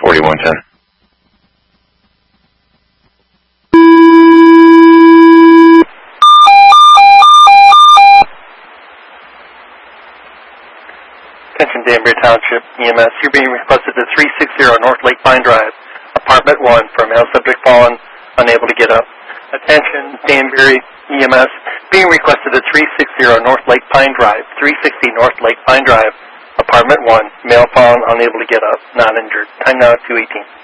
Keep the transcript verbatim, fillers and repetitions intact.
forty-one ten. Attention Danbury Township E M S. You're being requested to three sixty North Lake Pine Drive, Apartment one, for a male subject fallen, unable to get up. Attention Danbury E M S. Being requested to three sixty North Lake Pine Drive, three sixty North Lake Pine Drive, Apartment one, male fallen, unable to get up, not injured. Time now two eighteen.